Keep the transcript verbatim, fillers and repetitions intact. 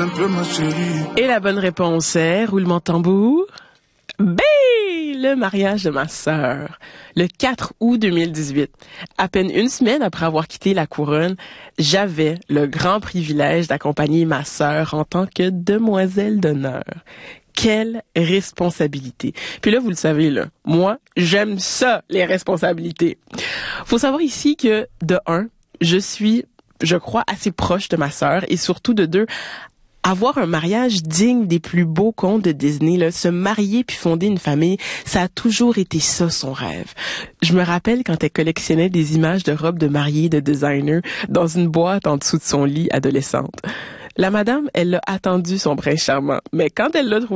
un peu ma chérie. Et la bonne réponse est, roulement de tambour, B, le mariage de ma sœur, le quatre août deux mille dix-huit. À peine une semaine après avoir quitté la couronne, j'avais le grand privilège d'accompagner ma sœur en tant que demoiselle d'honneur. Quelle responsabilité. Puis là, vous le savez, là, moi, j'aime ça, les responsabilités. Faut savoir ici que, de un, je suis, je crois, assez proche de ma sœur et surtout de deux, avoir un mariage digne des plus beaux contes de Disney, là, se marier puis fonder une famille, ça a toujours été ça son rêve. Je me rappelle quand elle collectionnait des images de robes de mariée de designer dans une boîte en dessous de son lit adolescente. La madame, elle l'a attendu son prince charmant, mais quand elle l'a trouvé